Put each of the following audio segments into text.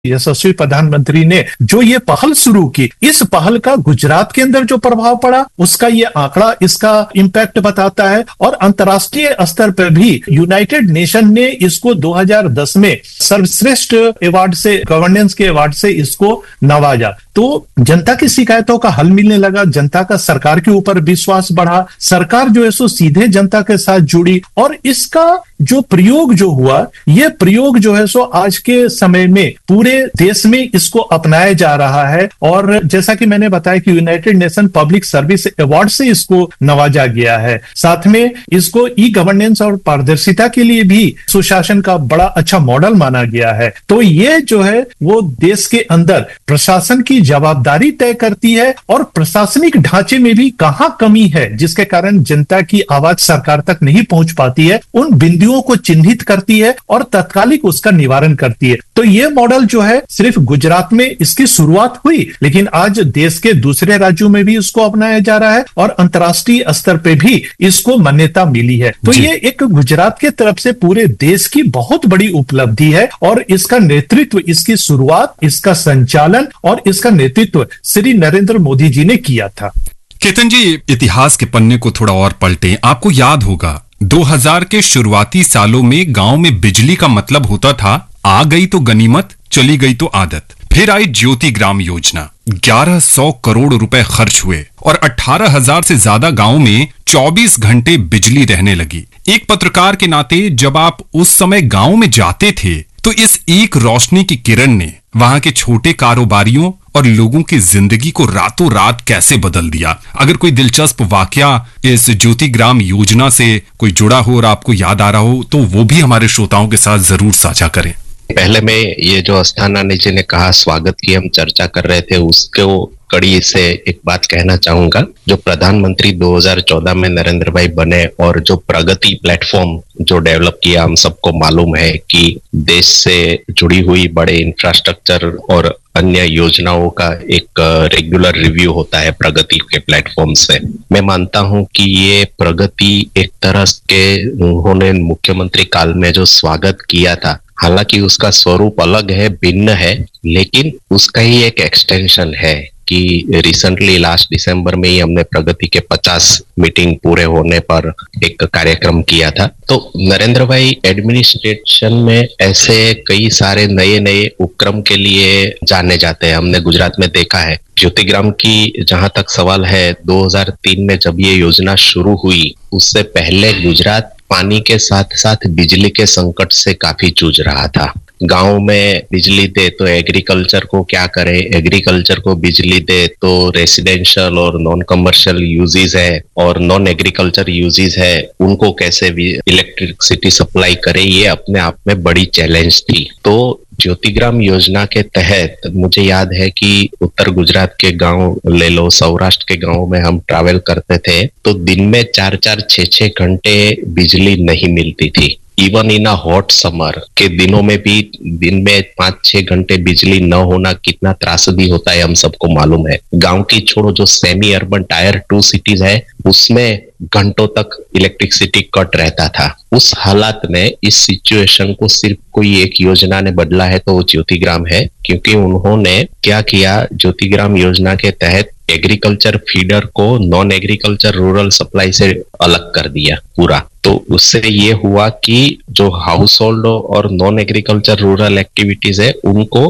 यशस्वी प्रधानमंत्री ने जो ये पहल शुरू की, इस पहल का गुजरात के अंदर जो प्रभाव पड़ा उसका ये आंकड़ा इसका इम्पैक्ट बताता है। और अंतर्राष्ट्रीय स्तर पर भी यूनाइटेड नेशन ने इसको 2010 में सर्वश्रेष्ठ अवार्ड से, गवर्नेंस के अवार्ड से इसको नवाजा। तो जनता की शिकायतों का हल मिलने लगा, जनता का सरकार के ऊपर विश्वास बढ़ा, सरकार जो है सो सीधे जनता के साथ जुड़ी और इसका जो प्रयोग जो हुआ, ये प्रयोग जो है सो आज के समय में पूरे देश में इसको अपनाया जा रहा है। और जैसा कि मैंने बताया कि United nation public service award से इसको नवाजा गया है। साथ में इसको ई गवर्नेंस और पारदर्शिता के लिए भी सुशासन का बड़ा अच्छा मॉडल माना गया है। तो ये जो है वो देश के अंदर प्रशासन की जवाबदारी तय करती है और प्रशासनिक ढांचे में भी कहां कमी है जिसके कारण जनता की आवाज सरकार तक नहीं पहुंच पाती है, उन बिंदुओं को चिन्हित करती है और तत्कालिक उसका निवारण करती है। तो ये मॉडल जो है सिर्फ गुजरात में इसकी शुरुआत हुई, लेकिन आज देश के दूसरे राज्यों में भी इसको अपनाया जा रहा है और अंतर्राष्ट्रीय स्तर पे भी इसको मान्यता मिली है। तो ये एक गुजरात के तरफ से पूरे देश की बहुत बड़ी उपलब्धि है और इसका नेतृत्व, इसकी शुरुआत, इसका संचालन और इसका नेतृत्व श्री नरेंद्र मोदी जी ने किया था। केतन जी, इतिहास के पन्ने को थोड़ा और पलटें। आपको याद होगा 2000 के शुरुआती सालों में गांव में बिजली का मतलब होता था आ गई तो गनीमत, चली गई तो आदत। फिर आई ज्योति ग्राम योजना, 1100 करोड़ रुपए खर्च हुए और 18,000 से ज्यादा गांव में 24 घंटे बिजली रहने लगी। एक पत्रकार के नाते जब आप उस समय गांव में जाते थे तो इस एक रोशनी की किरण ने वहां के छोटे कारोबारियों और लोगों की जिंदगी को रातों रात कैसे बदल दिया। अगर कोई दिलचस्प वाकया इस ज्योति ग्राम योजना से कोई जुड़ा हो और आपको याद आ रहा हो तो वो भी हमारे श्रोताओं के साथ जरूर साझा करें। पहले में ये जो अस्थाना जी ने कहा स्वागत की हम चर्चा कर रहे थे, उसको कड़ी से एक बात कहना चाहूंगा। जो प्रधानमंत्री 2014 में नरेंद्र भाई बने और जो प्रगति प्लेटफॉर्म जो डेवलप किया, हम सबको मालूम है कि देश से जुड़ी हुई बड़े इंफ्रास्ट्रक्चर और अन्य योजनाओं का एक रेगुलर रिव्यू होता है प्रगति के प्लेटफॉर्म से। मैं मानता हूं कि ये प्रगति एक तरह के उन्होंने मुख्यमंत्री काल में जो स्वागत किया था, हालांकि उसका स्वरूप अलग है, भिन्न है, लेकिन उसका ही एक एक्सटेंशन है कि रिसेंटली लास्ट दिसंबर में ही हमने प्रगति के 50 मीटिंग पूरे होने पर एक कार्यक्रम किया था। तो नरेंद्र भाई एडमिनिस्ट्रेशन में ऐसे कई सारे नए नए उपक्रम के लिए जाने जाते हैं। हमने गुजरात में देखा है ज्योतिग्राम की जहां तक सवाल है, 2003 में जब ये योजना शुरू हुई उससे पहले गुजरात पानी के साथ साथ बिजली के संकट से काफी जूझ रहा था। गांव में बिजली दे तो एग्रीकल्चर को क्या करे, एग्रीकल्चर को बिजली दे तो रेसिडेंशियल और नॉन कमर्शियल यूजेस है और नॉन एग्रीकल्चर यूजेस है, उनको कैसे इलेक्ट्रिसिटी सप्लाई करे, ये अपने आप में बड़ी चैलेंज थी। तो ज्योतिग्राम योजना के तहत मुझे याद है कि उत्तर गुजरात के गांव ले लो, सौराष्ट्र के गांव में हम ट्रैवल करते थे तो दिन में 4-4, 6-6 घंटे बिजली नहीं मिलती थी। Even in a hot summer के दिनों में भी दिन में 5-6 घंटे बिजली न होना कितना त्रासदी होता है हम सबको मालूम है। गांव की छोड़ो, जो सेमी अर्बन टायर 2 सिटीज है उसमें घंटों तक इलेक्ट्रिसिटी कट रहता था। उस हालात में इस सिचुएशन को सिर्फ कोई एक योजना ने बदला है तो वो ज्योतिग्राम है, क्योंकि उन्होंने क्या किया, ज्योतिग्राम योजना के तहत एग्रीकल्चर फीडर को नॉन एग्रीकल्चर रूरल सप्लाई से अलग कर दिया पूरा। तो उससे ये हुआ कि जो हाउस होल्ड और नॉन एग्रीकल्चर रूरल एक्टिविटीज है उनको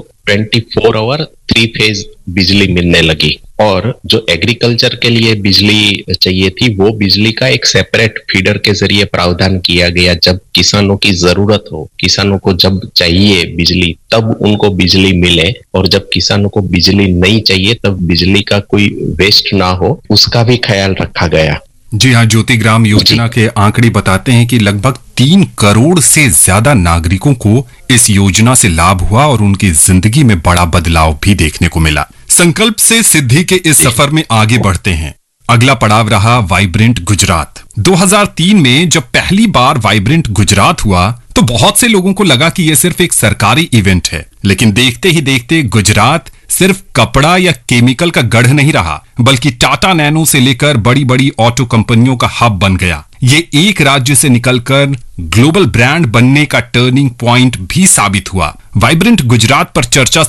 24 आवर 3 फेज बिजली मिलने लगी और जो एग्रीकल्चर के लिए बिजली चाहिए थी वो बिजली का एक सेपरेट फीडर के जरिए प्रावधान किया गया। जब किसानों की जरूरत हो, किसानों को जब चाहिए बिजली तब उनको बिजली मिले, और जब किसानों को बिजली नहीं चाहिए तब बिजली का कोई वेस्ट ना हो, उसका भी ख्याल रखा गया। जी हाँ, ज्योतिग्राम योजना के आंकड़े बताते हैं कि लगभग 3 करोड़ से ज्यादा नागरिकों को इस योजना से लाभ हुआ और उनकी जिंदगी में बड़ा बदलाव भी देखने को मिला। संकल्प से सिद्धि के इस सफर में आगे बढ़ते हैं। अगला पड़ाव रहा वाइब्रेंट गुजरात। 2003 में जब पहली बार वाइब्रेंट गुजरात हुआ तो बहुत से लोगों को लगा कि यह सिर्फ एक सरकारी इवेंट है, लेकिन देखते ही देखते गुजरात सिर्फ कपड़ा या केमिकल का गढ़ नहीं रहा, बल्कि टाटा नैनो से लेकर बड़ी बड़ी ऑटो कंपनियों का हब बन गया। ये एक राज्य से निकलकर ग्लोबल ब्रांड बनने का टर्निंग पॉइंट भी साबित हुआ। वाइब्रेंट गुजरात पर चर्चा